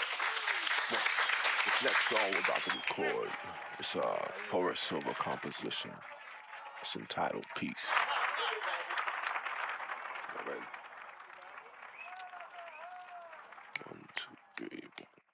Well, this next song we're about to record is a Horace Silver composition. It's entitled Peace. All right. 1, 2, 3.